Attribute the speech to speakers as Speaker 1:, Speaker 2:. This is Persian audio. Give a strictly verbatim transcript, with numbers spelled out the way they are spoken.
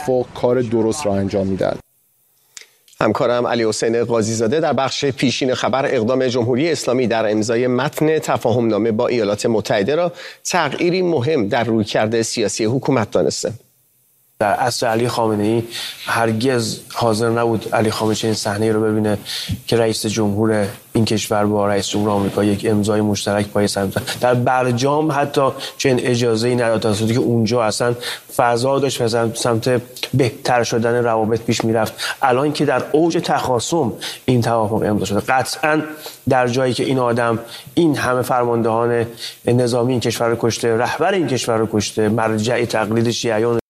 Speaker 1: توافق کار درست را انجام میدهد.
Speaker 2: همکارم علی حسین قاضی زاده در بخش پیشین خبر اقدام جمهوری اسلامی در امضای متن تفاهم نامه با ایالات متحده را تغییری مهم در رویکرد سیاسی حکومت دانسته.
Speaker 3: در عصر علی خامنه‌ای هرگز حاضر نبود علی خامنه‌ای این صحنه رو ببینه که رئیس جمهور این کشور با رئیس جمهور آمریکا یک امضای مشترک پای سر می‌ذارن. در برجام حتی چنین اجازه‌ای نداد، تا صورتی که اونجا اصلا فضا داشت و سمت بهتر شدن روابط پیش میرفت. الان که در اوج تخاصم این توافق امضا شده، قطعاً در جایی که این آدم این همه فرماندهان نظامی این کشور رو کشته، رهبر این کشور رو کشته، مرجع تقلید شیعیان